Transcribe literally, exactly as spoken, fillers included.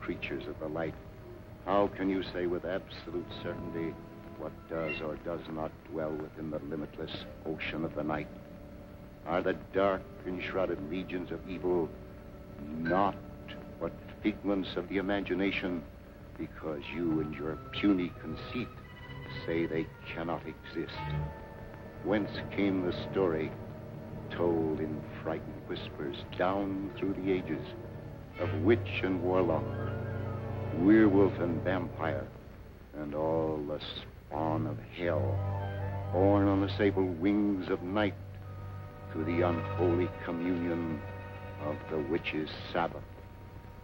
creatures of the light, how can you say with absolute certainty what does or does not dwell within the limitless ocean of the night? Are the dark enshrouded regions of evil not but figments of the imagination, because you and your puny conceit say they cannot exist? Whence came the story, told in frightened whispers down through the ages, of witch and warlock, werewolf and vampire, and all the spawn of hell, born on the sable wings of night to the unholy communion of the witch's Sabbath?